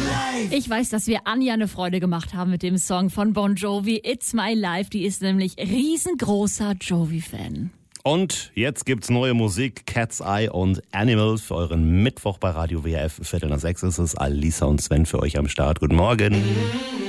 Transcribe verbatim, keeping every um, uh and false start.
Life. Ich weiß, dass wir Anja eine Freude gemacht haben mit dem Song von Bon Jovi, It's My Life. Die ist nämlich riesengroßer Jovi-Fan. Und jetzt gibt's neue Musik, Cat's Eye und Animal für euren Mittwoch bei Radio W R F. Viertel nach sechs ist es. Alisa und Sven für euch am Start. Guten Morgen.